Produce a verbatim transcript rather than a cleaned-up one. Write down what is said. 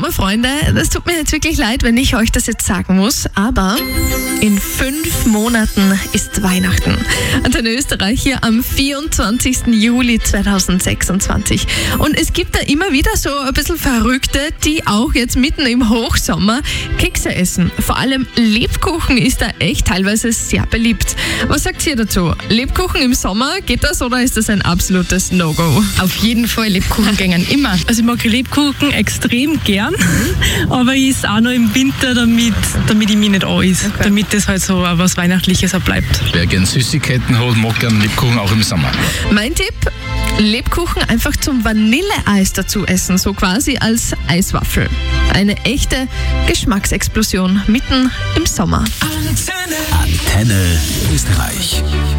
Sommerfreunde, das tut mir jetzt wirklich leid, wenn ich euch das jetzt sagen muss, aber in fünf Monaten ist Weihnachten. Antenne Österreich hier am vierundzwanzigsten Juli zweitausendsechsundzwanzig. Und es gibt da immer wieder so ein bisschen Verrückte, die auch jetzt mitten im Hochsommer Kekse essen. Vor allem Lebkuchen ist da echt teilweise sehr beliebt. Was sagt ihr dazu? Lebkuchen im Sommer, geht das oder ist das ein absolutes No-Go? Auf jeden Fall, Lebkuchen gängen immer. Also ich mag Lebkuchen extrem gern, aber ich esse auch noch im Winter, damit, damit ich mich nicht anisse. Okay. Damit das halt so was Weihnachtliches auch bleibt. Wer gern Süßigkeiten hat, mag gern Lebkuchen auch im Sommer. Mein Tipp, Lebkuchen einfach zum Vanilleeis dazu essen, so quasi als Eiswaffel. Eine echte Geschmacksexplosion mitten im Sommer. Antenne Österreich.